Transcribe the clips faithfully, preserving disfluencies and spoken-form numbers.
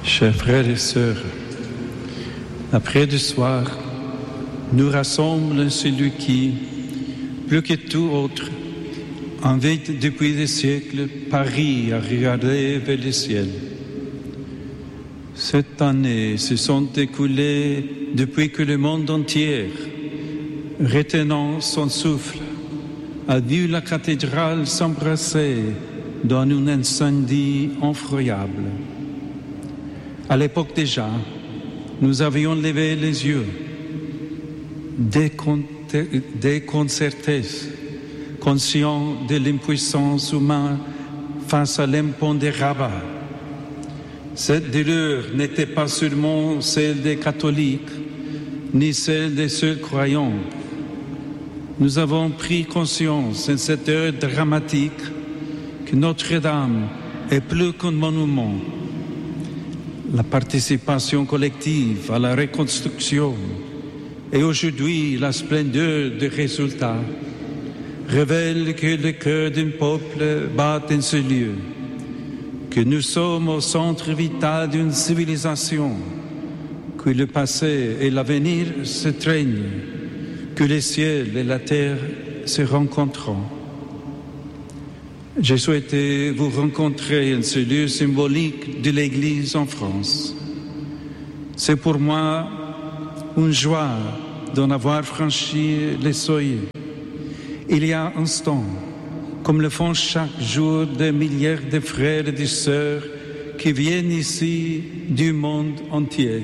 Chers frères et sœurs, après du soir, nous rassemble celui qui, plus que tout autre, invite depuis des siècles Paris à regarder vers le ciel. Cette année se sont écoulées depuis que le monde entier, retenant son souffle, a vu la cathédrale s'embrasser dans un incendie effroyable. À l'époque déjà, nous avions levé les yeux, déconcertés, conscients de l'impuissance humaine face à l'impondérable. Cette douleur n'était pas seulement celle des catholiques, ni celle des seuls croyants. Nous avons pris conscience en cette heure dramatique que Notre-Dame est plus qu'un monument. La participation collective à la reconstruction et aujourd'hui la splendeur des résultats révèle que le cœur d'un peuple bat en ce lieu, que nous sommes au centre vital d'une civilisation, que le passé et l'avenir se traînent, que le ciel et la terre se rencontrent. J'ai souhaité vous rencontrer en ce lieu symbolique de l'Église en France. C'est pour moi une joie d'en avoir franchi les seuils. Il y a un instant, comme le font chaque jour des milliers de frères et de sœurs qui viennent ici du monde entier.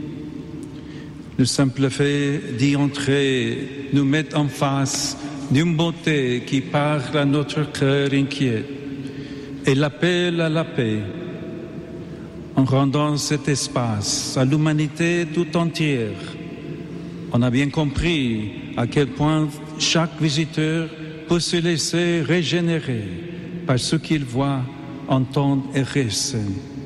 Le simple fait d'y entrer nous met en face d'une beauté qui parle à notre cœur inquiet et l'appelle à la paix. En rendant cet espace à l'humanité tout entière, on a bien compris à quel point chaque visiteur peut se laisser régénérer par ce qu'il voit, entend et ressent.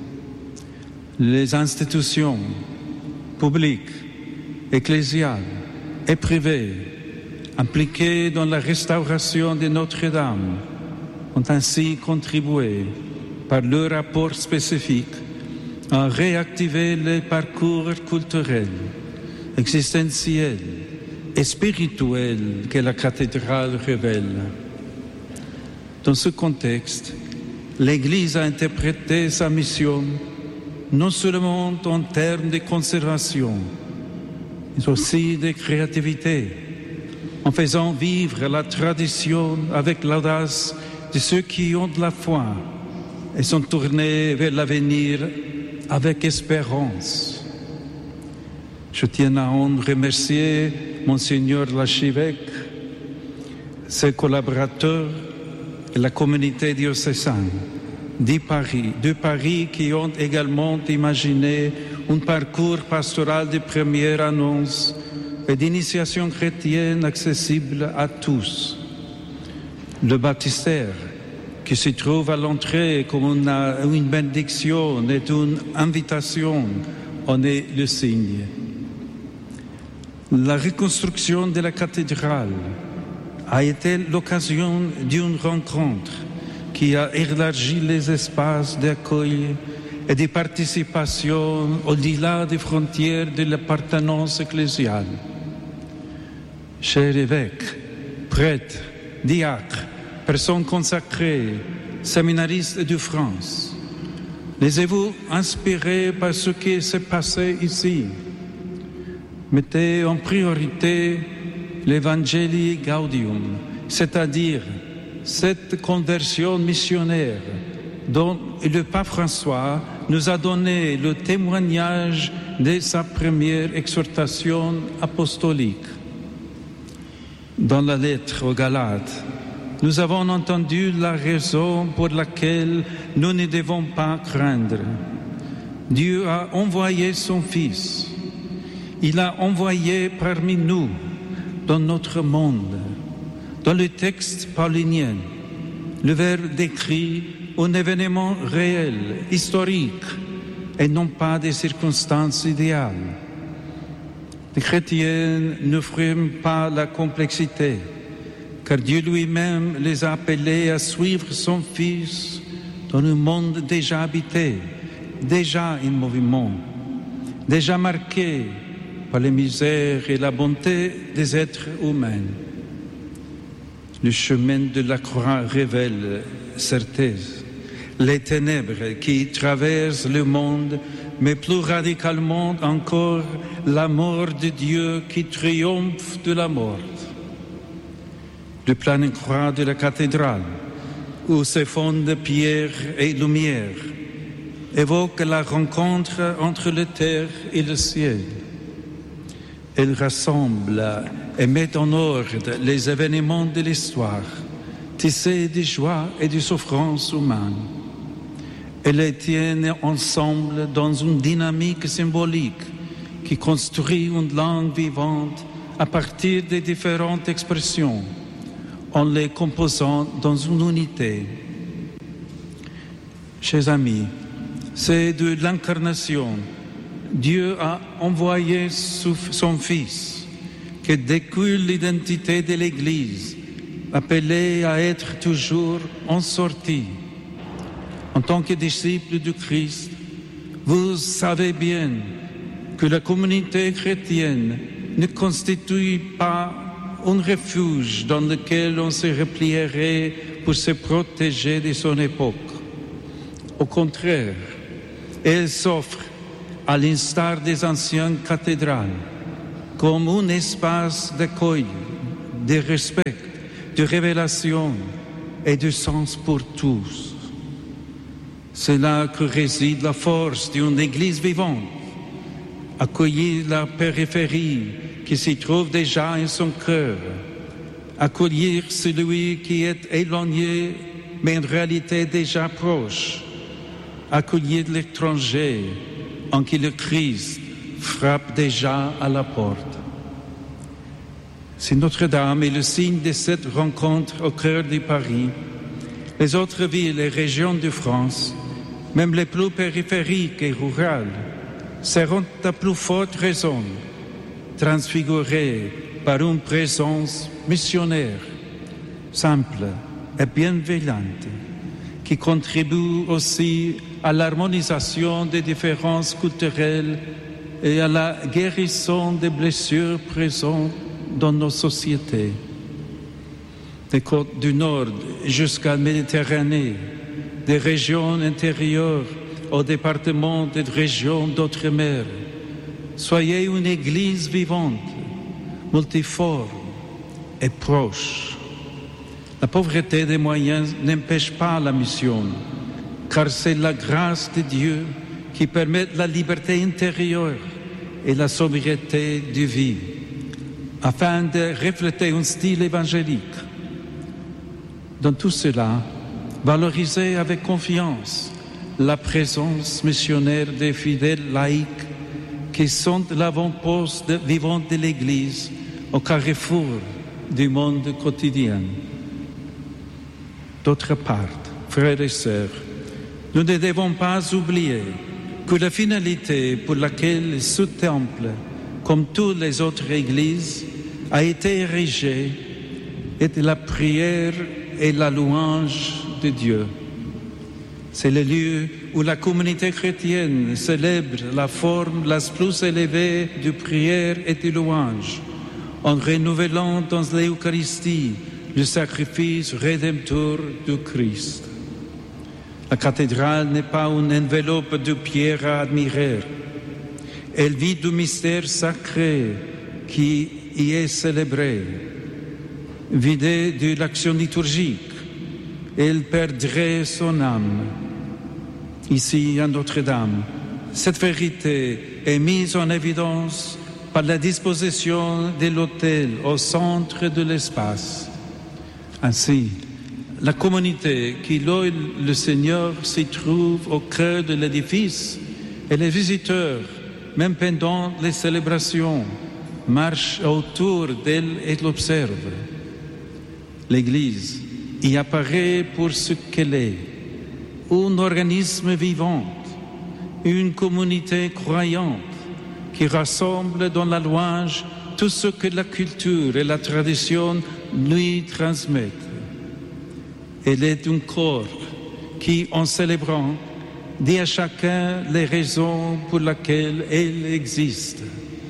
Les institutions publiques, ecclésiales et privées impliquées dans la restauration de Notre-Dame ont ainsi contribué par leur rapport spécifique à réactiver les parcours culturels, existentiels et spirituels que la cathédrale révèle. Dans ce contexte, l'Église a interprété sa mission non seulement en termes de conservation, mais aussi de créativité, en faisant vivre la tradition avec l'audace de ceux qui ont de la foi et sont tournés vers l'avenir avec espérance. Je tiens à en remercier Monseigneur l'archevêque, ses collaborateurs et la communauté diocésaine de Paris, de Paris qui ont également imaginé un parcours pastoral de première annonce et d'initiation chrétienne accessible à tous. Le baptistère, qui se trouve à l'entrée comme une, une bénédiction et une invitation, en est le signe. La reconstruction de la cathédrale a été l'occasion d'une rencontre qui a élargi les espaces d'accueil et de participation au-delà des frontières de l'appartenance ecclésiale. Chers évêques, prêtres, diacres, personnes consacrées, séminaristes de France, laissez-vous inspirer par ce qui s'est passé ici. Mettez en priorité l'Evangelii Gaudium, c'est-à-dire cette conversion missionnaire dont le pape François nous a donné le témoignage de sa première exhortation apostolique. Dans la lettre aux Galates, nous avons entendu la raison pour laquelle nous ne devons pas craindre. Dieu a envoyé son Fils. Il a envoyé parmi nous, dans notre monde, dans le texte paulinien, le verbe décrit un événement réel, historique, et non pas des circonstances idéales. Les chrétiens ne friment pas la complexité, car Dieu lui-même les a appelés à suivre son Fils dans un monde déjà habité déjà un mouvement, déjà marqué par les misères et la bonté des êtres humains. Le chemin de la croix révèle certesse, les ténèbres qui traversent le monde, mais plus radicalement encore la mort de Dieu qui triomphe de la mort. Le plein croix de la cathédrale, où se fondent pierre et lumière, évoque la rencontre entre la terre et le ciel. Elle rassemble et met en ordre les événements de l'histoire, tissés de joie et de souffrance humaine. Elle les tient ensemble dans une dynamique symbolique qui construit une langue vivante à partir des différentes expressions, en les composant dans une unité. Chers amis, c'est de l'incarnation. Dieu a envoyé son Fils, que découle l'identité de l'Église, appelée à être toujours en sortie. En tant que disciples du Christ, vous savez bien que la communauté chrétienne ne constitue pas un refuge dans lequel on se replierait pour se protéger de son époque. Au contraire, elle s'offre, à l'instar des anciennes cathédrales, comme un espace d'accueil, de respect, de révélation et de sens pour tous. C'est là que réside la force d'une Église vivante. Accueillir la périphérie qui s'y trouve déjà en son cœur. Accueillir celui qui est éloigné, mais en réalité déjà proche. Accueillir l'étranger en qui le Christ frappe déjà à la porte. Si Notre-Dame est le signe de cette rencontre au cœur de Paris, les autres villes et régions de France, même les plus périphériques et rurales, seront à plus forte raison transfigurées par une présence missionnaire, simple et bienveillante, qui contribue aussi à l'harmonisation des différences culturelles et à la guérison des blessures présentes dans nos sociétés. Des côtes du Nord jusqu'à la Méditerranée, des régions intérieures aux départements des régions d'outre-mer. Soyez une Église vivante, multiforme et proche. La pauvreté des moyens n'empêche pas la mission, car c'est la grâce de Dieu qui permet la liberté intérieure et la sobriété de vie, afin de refléter un style évangélique. Dans tout cela, valorisez avec confiance la présence missionnaire des fidèles laïcs qui sont l'avant-poste vivant de l'Église au carrefour du monde quotidien. D'autre part, frères et sœurs, nous ne devons pas oublier que la finalité pour laquelle ce temple, comme toutes les autres églises, a été érigé est la prière et la louange de Dieu. C'est le lieu où la communauté chrétienne célèbre la forme la plus élevée de prière et de louange, en renouvelant dans l'Eucharistie le sacrifice rédempteur du Christ. La cathédrale n'est pas une enveloppe de pierre à admirer. Elle vit du mystère sacré qui y est célébré. Vidée de l'action liturgique, elle perdrait son âme. Ici, à Notre-Dame, cette vérité est mise en évidence par la disposition de l'autel au centre de l'espace. Ainsi, la communauté qui loue le Seigneur s'y trouve au cœur de l'édifice et les visiteurs, même pendant les célébrations, marchent autour d'elle et l'observent. L'Église y apparaît pour ce qu'elle est, un organisme vivant, une communauté croyante qui rassemble dans la louange tout ce que la culture et la tradition lui transmettent. Elle est un corps qui, en célébrant, dit à chacun les raisons pour lesquelles elle existe.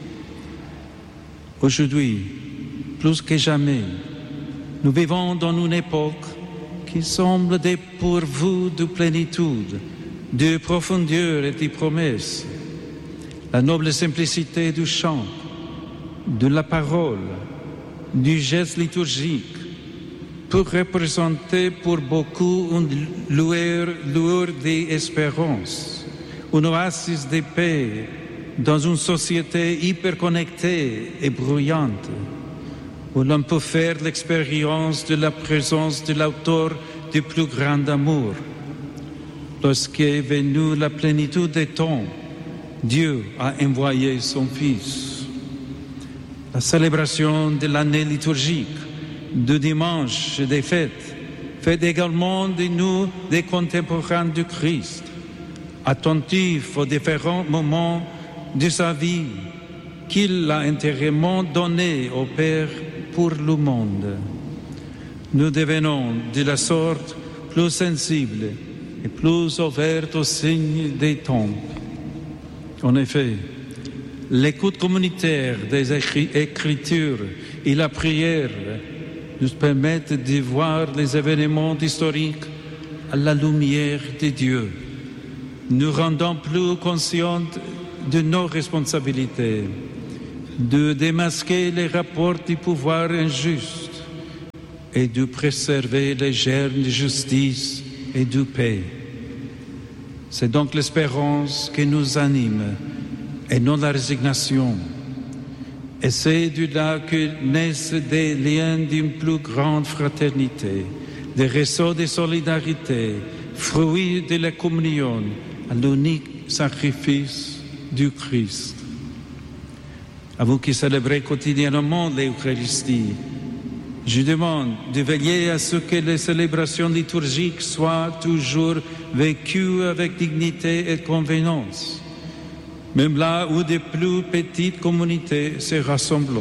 Aujourd'hui, plus que jamais, nous vivons dans une époque qui semble dépourvue de plénitude, de profondeur et de promesses. La noble simplicité du chant, de la parole, du geste liturgique peut représenter pour beaucoup une lueur, lueur d'espérance, une oasis de paix dans une société hyper connectée et bruyante, où l'on peut faire l'expérience de la présence de l'auteur du plus grand amour. Lorsqu'est venue la plénitude des temps, Dieu a envoyé son Fils. La célébration de l'année liturgique, du dimanche et des fêtes, fait également de nous des contemporains du Christ, attentifs aux différents moments de sa vie qu'il a entièrement donné au Père pour le monde. Nous devenons de la sorte plus sensibles et plus ouverts aux signes des temps. En effet, l'écoute communautaire des Écritures et la prière nous permettent de voir les événements historiques à la lumière de Dieu, nous rendant plus conscients de nos responsabilités, de démasquer les rapports du pouvoir injuste et de préserver les germes de justice et de paix. C'est donc l'espérance qui nous anime et non la résignation. Et c'est de là que naissent des liens d'une plus grande fraternité, des réseaux de solidarité, fruits de la communion à l'unique sacrifice du Christ. À vous qui célébrez quotidiennement l'Eucharistie, je demande de veiller à ce que les célébrations liturgiques soient toujours vécues avec dignité et convenance, même là où de plus petites communautés se rassemblent.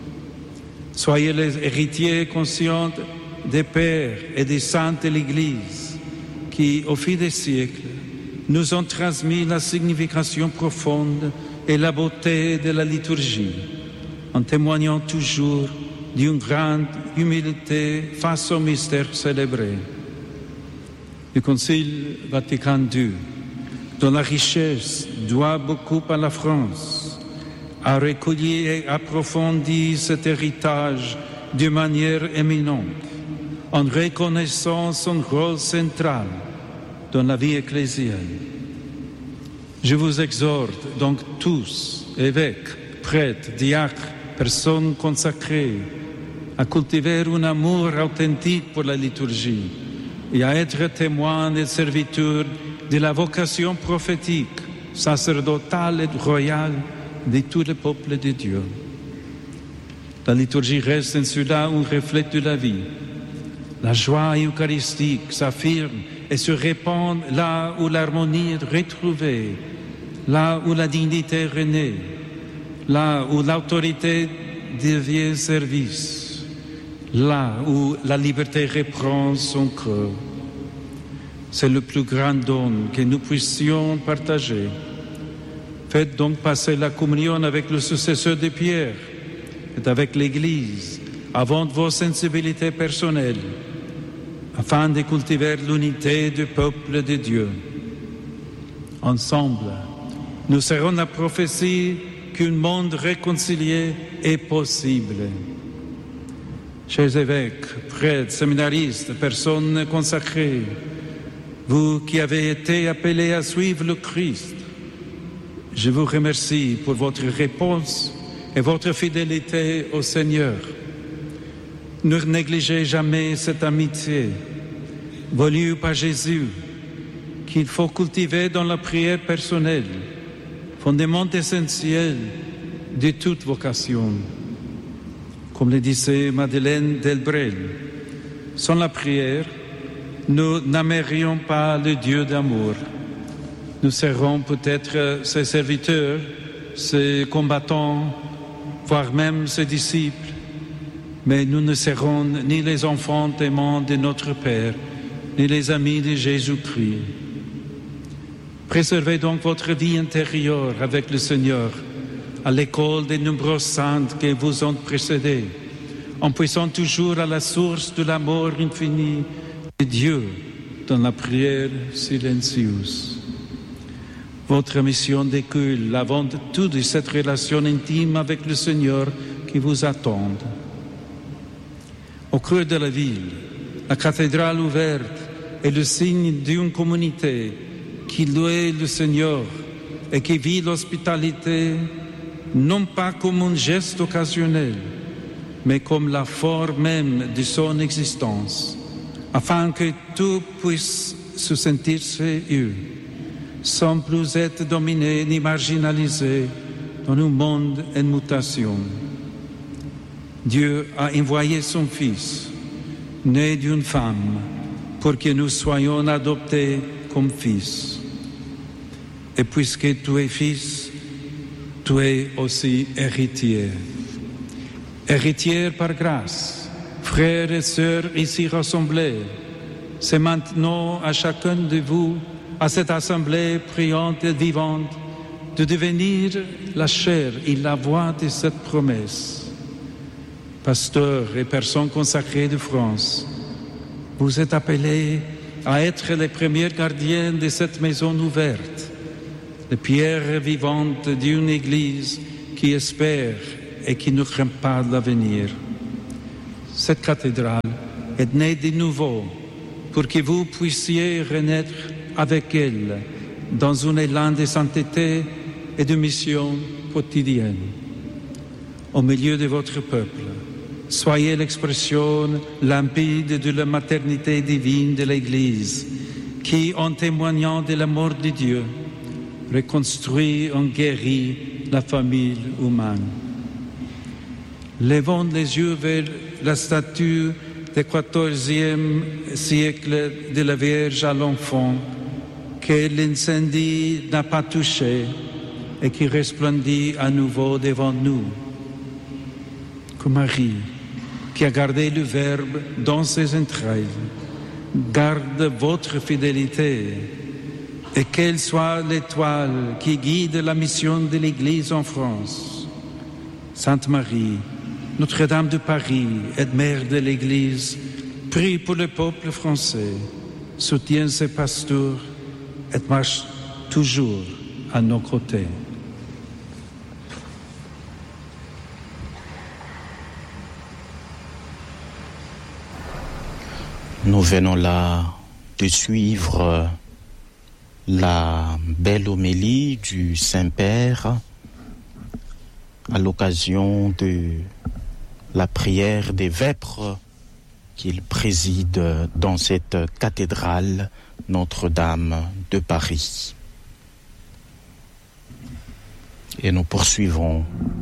Soyez les héritiers conscients des pères et des saints de l'Église qui, au fil des siècles, nous ont transmis la signification profonde et la beauté de la liturgie, en témoignant toujours d'une grande humilité face au mystère célébré. Le Concile Vatican deux, dont la richesse doit beaucoup à la France, a recueilli et approfondi cet héritage d'une manière éminente, en reconnaissant son rôle central dans la vie ecclésiale. Je vous exhorte donc tous, évêques, prêtres, diacres, personnes consacrées, à cultiver un amour authentique pour la liturgie et à être témoins et serviteurs de la vocation prophétique, sacerdotale et royale de tous les peuples de Dieu. La liturgie reste en cela un reflet de la vie. La joie eucharistique s'affirme et se répand là où l'harmonie est retrouvée, là où la dignité renaît, là où l'autorité devient service, là où la liberté reprend son cœur. C'est le plus grand don que nous puissions partager. Faites donc passer la communion avec le successeur de Pierre et avec l'Église avant vos sensibilités personnelles, afin de cultiver l'unité du peuple de Dieu. Ensemble, nous serons la prophétie qu'un monde réconcilié est possible. Chers évêques, prêtres, séminaristes, personnes consacrées, vous qui avez été appelés à suivre le Christ, je vous remercie pour votre réponse et votre fidélité au Seigneur. Ne négligez jamais cette amitié voulue par Jésus, qu'il faut cultiver dans la prière personnelle, fondement essentiel de toute vocation. Comme le disait Madeleine Delbrel, sans la prière, nous n'aimerions pas le Dieu d'amour. Nous serons peut-être ses serviteurs, ses combattants, voire même ses disciples, mais nous ne serons ni les enfants aimants de notre Père, ni les amis de Jésus-Christ. Préservez donc votre vie intérieure avec le Seigneur, à l'école des nombreuses saintes qui vous ont précédés, en puissant toujours à la source de l'amour infini de Dieu dans la prière silencieuse. Votre mission découle avant tout de cette relation intime avec le Seigneur qui vous attend. Au cœur de la ville, la cathédrale ouverte est le signe d'une communauté qui loue le Seigneur et qui vit l'hospitalité non pas comme un geste occasionnel, mais comme la forme même de son existence, afin que tout puisse se sentir chez eux, sans plus être dominé ni marginalisé dans un monde en mutation. Dieu a envoyé son Fils, né d'une femme, pour que nous soyons adoptés comme fils. Et puisque tu es fils, tu es aussi héritier. Héritier par grâce, frères et sœurs ici rassemblés, c'est maintenant à chacun de vous, à cette assemblée priante et vivante, de devenir la chair et la voix de cette promesse. Pasteurs et personnes consacrées de France, vous êtes appelés à être les premiers gardiens de cette maison ouverte, les pierres vivantes d'une Église qui espère et qui ne craint pas l'avenir. Cette cathédrale est née de nouveau pour que vous puissiez renaître avec elle dans un élan de sainteté et de mission quotidienne. Au milieu de votre peuple, soyez l'expression limpide de la maternité divine de l'Église qui, en témoignant de l'amour de Dieu, reconstruit et guérit la famille humaine. Levons les yeux vers la statue du quatorzième siècle de la Vierge à l'enfant que l'incendie n'a pas touché et qui resplendit à nouveau devant nous. Que Marie, qui a gardé le Verbe dans ses entrailles, garde votre fidélité et qu'elle soit l'étoile qui guide la mission de l'Église en France. Sainte Marie, Notre-Dame de Paris et mère de l'Église, prie pour le peuple français, soutient ses pasteurs et marche toujours à nos côtés. Nous venons là de suivre la belle homélie du Saint-Père à l'occasion de la prière des vêpres qu'il préside dans cette cathédrale Notre-Dame de Paris. Et nous poursuivons